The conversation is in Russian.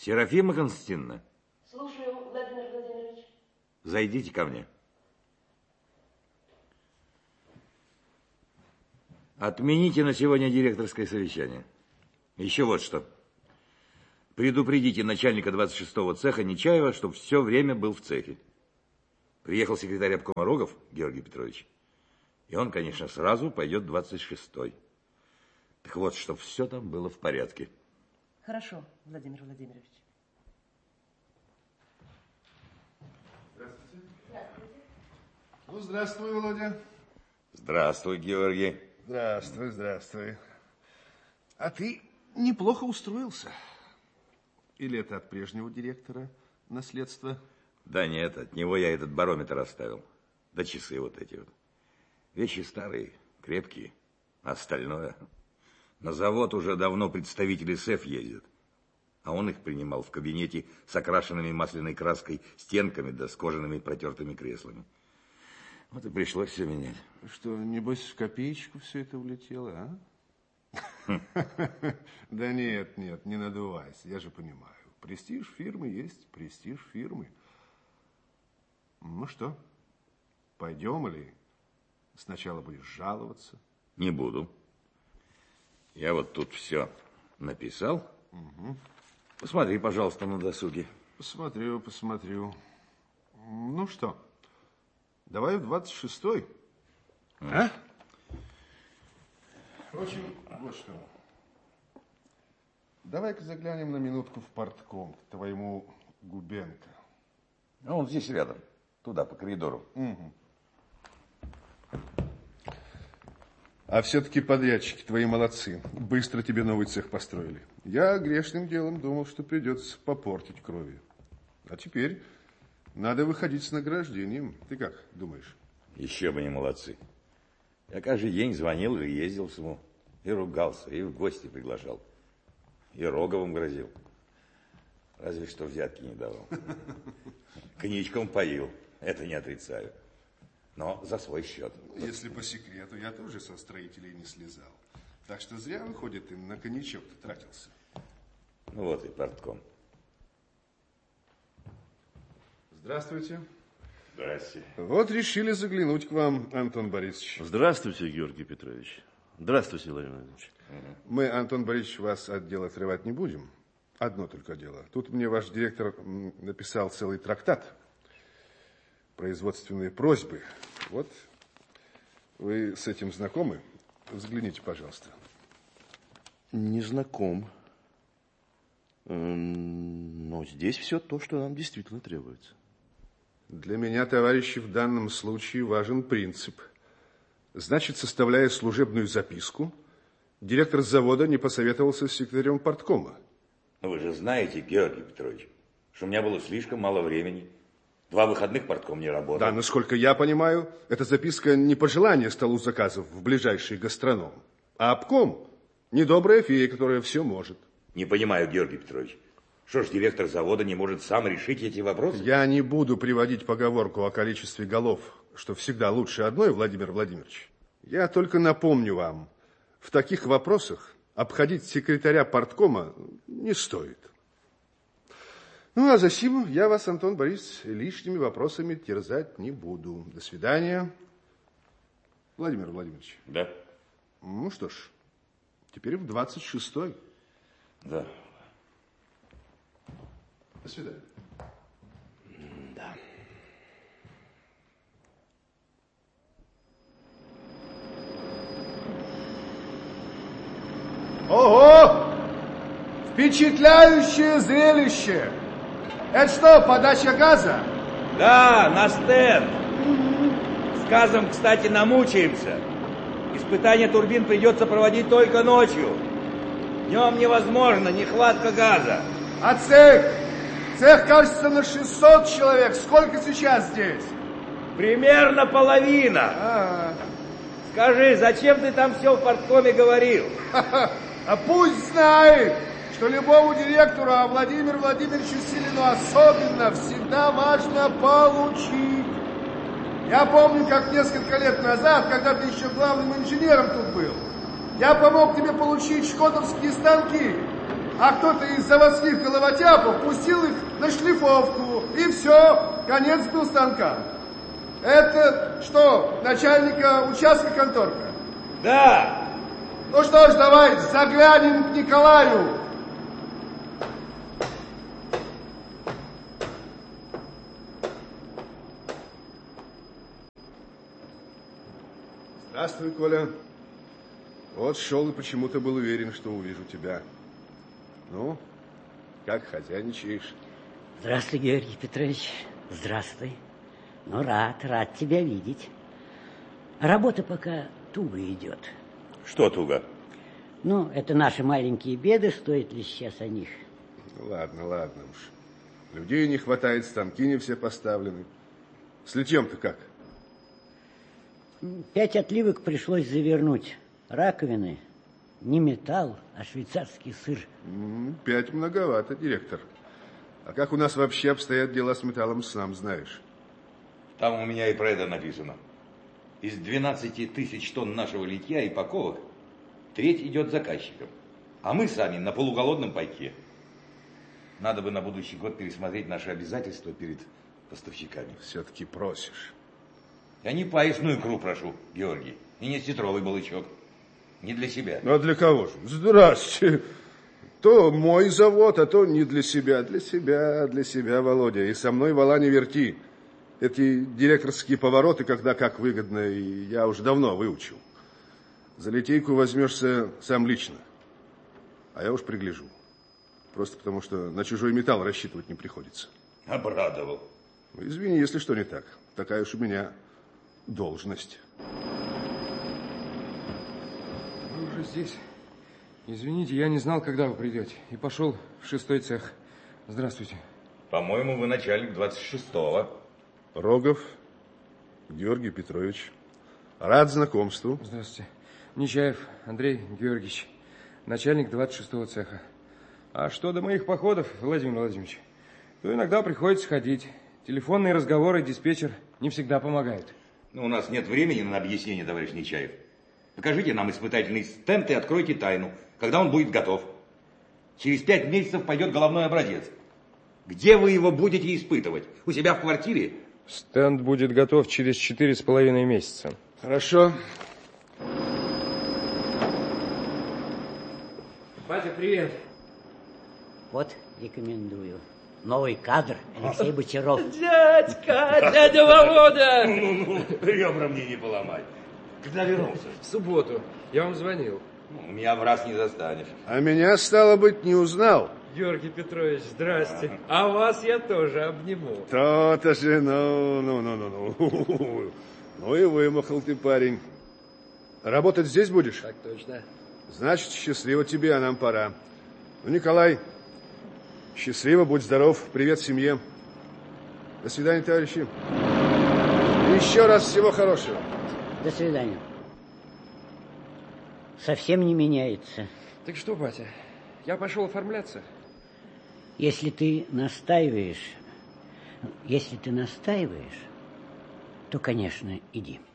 Серафима Константиновна. Слушаю, Владимир Владимирович. Зайдите ко мне. Отмените на сегодня директорское совещание. Еще вот что. Предупредите начальника 26-го цеха Нечаева, чтобы все время был в цехе. Приехал секретарь обкома Рогов, Георгий Петрович, и он, конечно, сразу пойдет в 26-й. Так вот, чтобы все там было в порядке. Хорошо, Владимир Владимирович. Здравствуйте. Здравствуйте. Ну, здравствуй, Володя. Здравствуй, Георгий. Здравствуй, здравствуй. А ты неплохо устроился. Или это от прежнего директора наследство? Да нет, от него я этот барометр оставил. Да часы вот эти вот. Вещи старые, крепкие. А остальное... На завод уже давно представители СЭФ ездят. А он их принимал в кабинете с окрашенными масляной краской стенками да с кожаными протертыми креслами. Вот и пришлось все менять. Что, небось, в копеечку все это улетело, а? Да нет, не надувайся, я же понимаю. Престиж фирмы есть престиж фирмы. Ну что, пойдем или сначала будешь жаловаться? Не буду. Я вот тут все написал. Угу. Посмотри, пожалуйста, на досуге. Посмотрю. Ну что, давай в 26-й. А? В общем, вот что. Давай-ка заглянем на минутку в партком к твоему Губенко. А он здесь рядом, туда, по коридору. Угу. А все-таки подрядчики твои молодцы. Быстро тебе новый цех построили. Я грешным делом думал, что придется попортить крови. А теперь надо выходить с награждением. Ты как думаешь? Еще бы не молодцы. Я каждый день звонил и ездил с нему. И ругался, и в гости приглашал. И Роговым грозил. Разве что взятки не давал. Коньячком поил. Это не отрицаю. Но за свой счет. Если по секрету, я тоже со строителей не слезал. Так что зря, выходит, ты на коньячок-то тратился. Ну вот и партком. Здравствуйте. Здрасте. Вот решили заглянуть к вам, Антон Борисович. Здравствуйте, Георгий Петрович. Здравствуйте, Владимир Владимирович. Мы, Антон Борисович, вас от дела отрывать не будем. Одно только дело. Тут мне ваш директор написал целый трактат. Производственные просьбы. Вот, вы с этим знакомы? Взгляните, пожалуйста. Не знаком. Но здесь все то, что нам действительно требуется. Для меня, товарищи, в данном случае важен принцип. Значит, составляя служебную записку, директор завода не посоветовался с секретарем парткома. Но вы же знаете, Георгий Петрович, что у меня было слишком мало времени. 2 выходных партком не работал. Да, насколько я понимаю, эта записка не пожелание столу заказов в ближайший гастроном, а обком, недобрая фея, которая все может. Не понимаю, Георгий Петрович, что ж директор завода не может сам решить эти вопросы? Я не буду приводить поговорку о количестве голов, что всегда лучше одной, Владимир Владимирович. Я только напомню вам, в таких вопросах обходить секретаря парткома не стоит. Ну, а засим я вас, Антон Борисович, лишними вопросами терзать не буду. До свидания. Владимир Владимирович. Да. Ну что ж, теперь в 26-й. Да. До свидания. Да. Ого! Впечатляющее зрелище! Это что, подача газа? Да, на стенд. С газом, кстати, намучаемся. Испытание турбин придется проводить только ночью. Днем невозможно, нехватка газа. А цех? Цех, кажется, на 600 человек. Сколько сейчас здесь? Примерно половина. Скажи, зачем ты там все в парткоме говорил? А пусть знает, что любому директору, а Владимиру Владимировичу Силину особенно, всегда важно получить. Я помню, как несколько лет назад, когда ты еще главным инженером тут был, я помог тебе получить шкодовские станки. а кто-то из заводских головотяпов пустил их на шлифовку. И все, конец был станка. Это что, начальника участка конторка? Да. Ну что ж, давай заглянем к Николаю. Здравствуй, Коля. Вот шел и почему-то был уверен, что увижу тебя. Ну, как хозяйничаешь? Здравствуй, Георгий Петрович. Здравствуй. Ну, рад тебя видеть. Работа пока туго идет. Что туго? Ну, это наши маленькие беды, стоит ли сейчас о них? Ладно уж. Людей не хватает, станки не все поставлены. С литьем-то как? 5 отливок пришлось завернуть. Раковины не металл, а швейцарский сыр. 5 многовато, директор. А как у нас вообще обстоят дела с металлом, сам знаешь. Там у меня и про это написано. Из 12 тысяч тонн нашего литья и паковок треть идет заказчикам. А мы сами на полуголодном пайке. Надо бы на будущий год пересмотреть наши обязательства перед поставщиками. Все-таки просишь. Я не паечную икру прошу, Георгий, и не сетровый балычок. Не для себя. Ну, а для кого же? Здрасте. То мой завод, а то не для себя. Для себя, Володя. И со мной вола не верти. Эти директорские повороты, когда как выгодно, и я уже давно выучил. За литейку возьмешься сам лично. А я уж пригляжу. Просто потому, что на чужой металл рассчитывать не приходится. Обрадовал. Извини, если что не так. Такая уж у меня должность. Вы уже здесь? Извините, я не знал, когда вы придете. И пошел в 6-й цех. Здравствуйте. По-моему, вы начальник 26-го. Рогов Георгий Петрович. Рад знакомству. Здравствуйте. Нечаев Андрей Георгиевич. Начальник 26-го цеха. А что до моих походов, Владимир Владимирович, то иногда приходится ходить. Телефонные разговоры диспетчер не всегда помогают. Ну, у нас нет времени на объяснение, товарищ Нечаев. Покажите нам испытательный стенд и откройте тайну, когда он будет готов. Через 5 месяцев пойдет головной образец. Где вы его будете испытывать? У себя в квартире? Стенд будет готов через 4,5 месяца. Хорошо. Батя, привет. Вот, рекомендую. Новый кадр Алексей Бочаров. Дядя Володя! Ну, ребра мне не поломать. Когда вернулся? В субботу. Я вам звонил. Ну, меня в раз не застанешь. А меня, стало быть, не узнал. Георгий Петрович, здрасте. А вас я тоже обниму. То-то же, ну. Ну и вымахал ты, парень. Работать здесь будешь? Так точно. Значит, счастливо тебе, а нам пора. Ну, Николай, счастливо, будь здоров. Привет семье. До свидания, товарищи. Еще раз всего хорошего. До свидания. Совсем не меняется. Так что, батя, я пошел оформляться. Если ты настаиваешь, то, конечно, иди.